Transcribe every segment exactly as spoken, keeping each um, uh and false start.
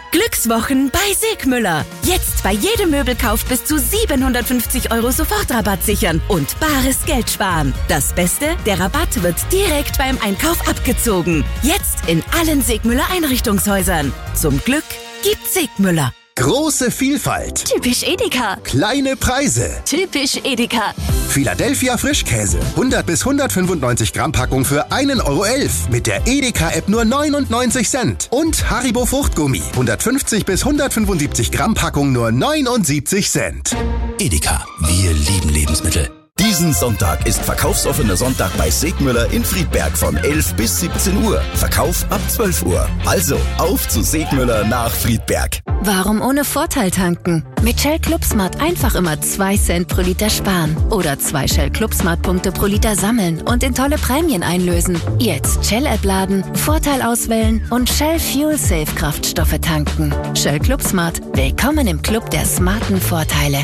Glückswochen bei Segmüller. Jetzt bei jedem Möbelkauf bis zu siebenhundertfünfzig Euro Sofortrabatt sichern und bares Geld sparen. Das Beste, der Rabatt wird direkt beim Einkauf abgezogen. Jetzt in allen Segmüller Einrichtungshäusern. Zum Glück gibt's Segmüller. Große Vielfalt. Typisch Edeka. Kleine Preise. Typisch Edeka. Philadelphia Frischkäse. hundert bis hundertfünfundneunzig Gramm Packung für einen Euro elf. Mit der Edeka-App nur neunundneunzig Cent. Und Haribo Fruchtgummi. hundertfünfzig bis hundertfünfundsiebzig Gramm Packung nur neunundsiebzig Cent. Edeka. Wir lieben Lebensmittel. Diesen Sonntag ist verkaufsoffener Sonntag bei Segmüller in Friedberg von elf bis siebzehn Uhr. Verkauf ab zwölf Uhr. Also auf zu Segmüller nach Friedberg. Warum ohne Vorteil tanken? Mit Shell ClubSmart einfach immer zwei Cent pro Liter sparen. Oder zwei Shell ClubSmart-Punkte pro Liter sammeln und in tolle Prämien einlösen. Jetzt Shell-App laden, Vorteil auswählen und Shell Fuel Safe Kraftstoffe tanken. Shell ClubSmart. Willkommen im Club der smarten Vorteile.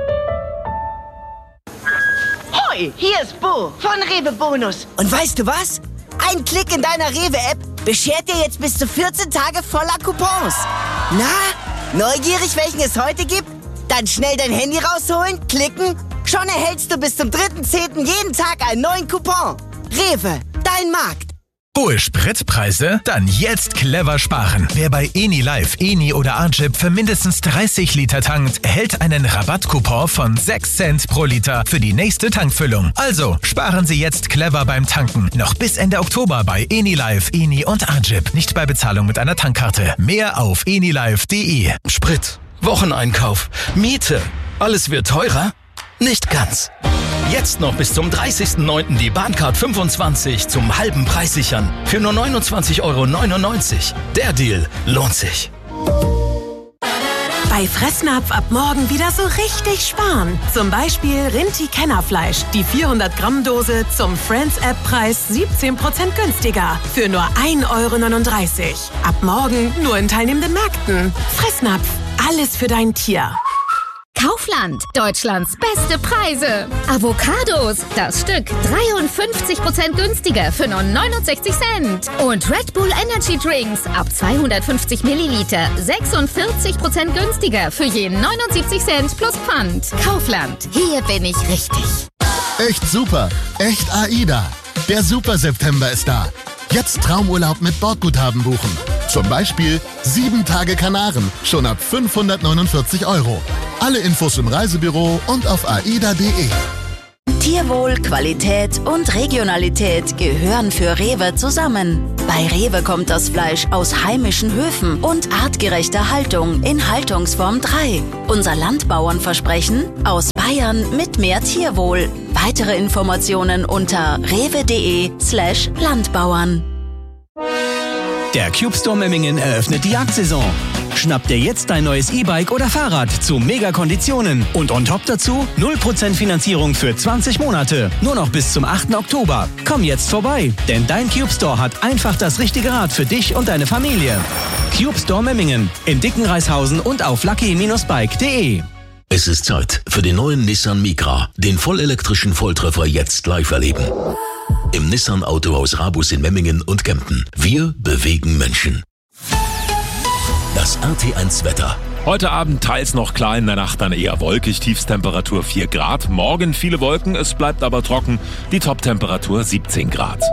Hoi, hier ist Bo von Rewe Bonus. Und weißt du was? Ein Klick in deiner Rewe-App beschert dir jetzt bis zu vierzehn Tage voller Coupons. Na, neugierig, welchen es heute gibt? Dann schnell dein Handy rausholen, klicken. Schon erhältst du bis zum dritten zehnten jeden Tag einen neuen Coupon. Rewe, dein Markt. Hohe Spritpreise? Dann jetzt clever sparen. Wer bei Eni Live, Eni oder Arjip für mindestens dreißig Liter tankt, erhält einen Rabattcoupon von sechs Cent pro Liter für die nächste Tankfüllung. Also sparen Sie jetzt clever beim Tanken. Noch bis Ende Oktober bei Eni Live, Eni und Arjip. Nicht bei Bezahlung mit einer Tankkarte. Mehr auf enilive punkt de. Sprit, Wocheneinkauf, Miete. Alles wird teurer? Nicht ganz. Jetzt noch bis zum dreißigsten neunten die Bahncard fünfundzwanzig zum halben Preis sichern. Für nur neunundzwanzig Euro neunundneunzig. Der Deal lohnt sich. Bei Fressnapf ab morgen wieder so richtig sparen. Zum Beispiel Rinti-Kennerfleisch. Die vierhundert Gramm Dose zum Friends-App-Preis siebzehn Prozent günstiger. Für nur ein Euro neununddreißig. Ab morgen nur in teilnehmenden Märkten. Fressnapf. Alles für dein Tier. Kaufland, Deutschlands beste Preise. Avocados, das Stück dreiundfünfzig Prozent günstiger für nur neunundsechzig Cent. Und Red Bull Energy Drinks ab zweihundertfünfzig Milliliter sechsundvierzig Prozent günstiger für je neunundsiebzig Cent plus Pfand. Kaufland, hier bin ich richtig. Echt super, echt AIDA. Der Super September ist da. Jetzt Traumurlaub mit Bordguthaben buchen. Zum Beispiel sieben Tage Kanaren, schon ab fünfhundertneunundvierzig Euro. Alle Infos im Reisebüro und auf aida punkt de. Tierwohl, Qualität und Regionalität gehören für Rewe zusammen. Bei Rewe kommt das Fleisch aus heimischen Höfen und artgerechter Haltung in Haltungsform drei. Unser Landbauernversprechen aus Bayern mit mehr Tierwohl. Weitere Informationen unter rewe punkt de slash Landbauern. Der Cube Store Memmingen eröffnet die Jagdsaison. Schnapp dir jetzt dein neues E-Bike oder Fahrrad zu Mega-Konditionen. Und on top dazu null Prozent Finanzierung für zwanzig Monate. Nur noch bis zum achten Oktober. Komm jetzt vorbei, denn dein Cube Store hat einfach das richtige Rad für dich und deine Familie. Cube Store Memmingen in Dickenreishausen und auf lucky Bindestrich bike punkt de. Es ist Zeit für den neuen Nissan Micra, den vollelektrischen Volltreffer jetzt live erleben. Im Nissan Autohaus Rabus in Memmingen und Kempten. Wir bewegen Menschen. Das R T eins Wetter. Heute Abend teils noch klar, in der Nacht dann eher wolkig, Tiefstemperatur vier Grad. Morgen viele Wolken, es bleibt aber trocken, die Toptemperatur siebzehn Grad.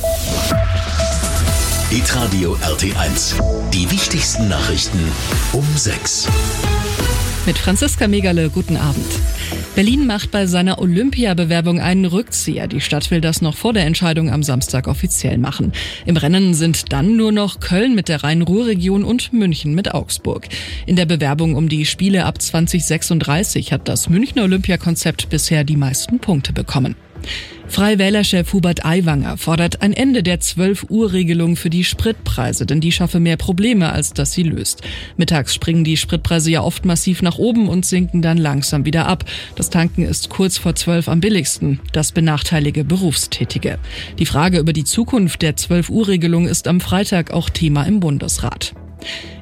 Hitradio R T eins. Die wichtigsten Nachrichten um sechs. Mit Franziska Megale, guten Abend. Berlin macht bei seiner Olympiabewerbung einen Rückzieher. Die Stadt will das noch vor der Entscheidung am Samstag offiziell machen. Im Rennen sind dann nur noch Köln mit der Rhein-Ruhr-Region und München mit Augsburg. In der Bewerbung um die Spiele ab zwanzig sechsunddreißig hat das Münchner Olympiakonzept bisher die meisten Punkte bekommen. Freie-Wähler-Chef Hubert Aiwanger fordert ein Ende der zwölf-Uhr-Regelung für die Spritpreise, denn die schaffe mehr Probleme, als dass sie löst. Mittags springen die Spritpreise ja oft massiv nach oben und sinken dann langsam wieder ab. Das Tanken ist kurz vor zwölf am billigsten. Das benachteilige Berufstätige. Die Frage über die Zukunft der zwölf-Uhr-Regelung ist am Freitag auch Thema im Bundesrat.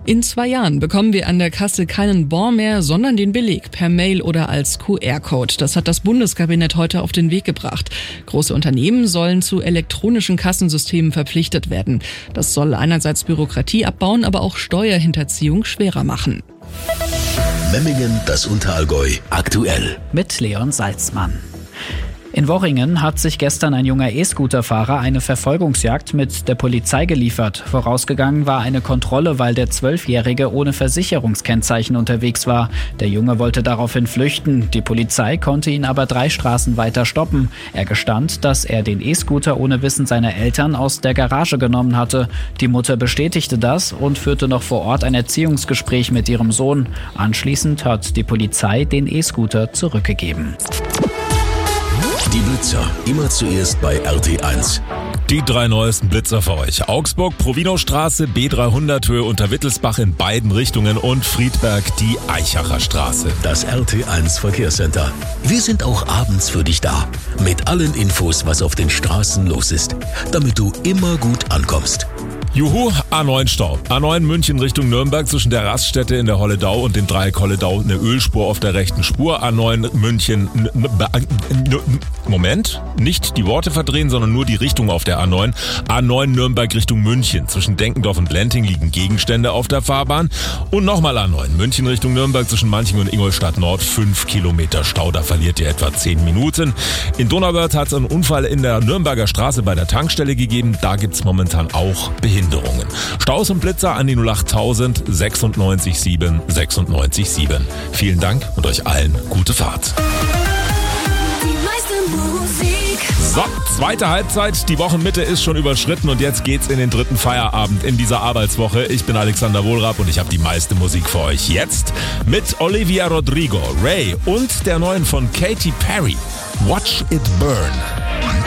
In zwei Jahren bekommen wir an der Kasse keinen Bon mehr, sondern den Beleg per Mail oder als Q R-Code. Das hat das Bundeskabinett heute auf den Weg gebracht. Große Unternehmen sollen zu elektronischen Kassensystemen verpflichtet werden. Das soll einerseits Bürokratie abbauen, aber auch Steuerhinterziehung schwerer machen. Memmingen, das Unterallgäu, aktuell. Mit Leon Salzmann. In Worringen hat sich gestern ein junger E-Scooter-Fahrer eine Verfolgungsjagd mit der Polizei geliefert. Vorausgegangen war eine Kontrolle, weil der Zwölfjährige ohne Versicherungskennzeichen unterwegs war. Der Junge wollte daraufhin flüchten. Die Polizei konnte ihn aber drei Straßen weiter stoppen. Er gestand, dass er den E-Scooter ohne Wissen seiner Eltern aus der Garage genommen hatte. Die Mutter bestätigte das und führte noch vor Ort ein Erziehungsgespräch mit ihrem Sohn. Anschließend hat die Polizei den E-Scooter zurückgegeben. Die Blitzer, immer zuerst bei R T eins. Die drei neuesten Blitzer für euch. Augsburg, Provinostraße, B dreihundert Höhe unter Wittelsbach in beiden Richtungen und Friedberg, die Eichacher Straße. Das R T eins Verkehrscenter. Wir sind auch abends für dich da. Mit allen Infos, was auf den Straßen los ist. Damit du immer gut ankommst. Juhu, A neun Stau. A neun München Richtung Nürnberg zwischen der Raststätte in der Holledau und dem Dreieck Holledau eine Ölspur auf der rechten Spur. A neun München... Moment, nicht die Worte verdrehen, sondern nur die Richtung auf der A neun. A neun Nürnberg Richtung München. Zwischen Denkendorf und Lenting liegen Gegenstände auf der Fahrbahn. Und nochmal A neun München Richtung Nürnberg zwischen Manching und Ingolstadt Nord. Fünf Kilometer Stau, da verliert ihr etwa zehn Minuten. In Donauwörth hat es einen Unfall in der Nürnberger Straße bei der Tankstelle gegeben. Da gibt's momentan auch Behinderungen. Staus und Blitzer an die null achttausend sechsundneunzig sieben sechsundneunzig sieben. Vielen Dank und euch allen gute Fahrt. So, zweite Halbzeit, die Wochenmitte ist schon überschritten und jetzt geht's in den dritten Feierabend in dieser Arbeitswoche. Ich bin Alexander Wohlrab und ich habe die meiste Musik für euch. Jetzt mit Olivia Rodrigo, Ray und der neuen von Katy Perry, Watch It Burn.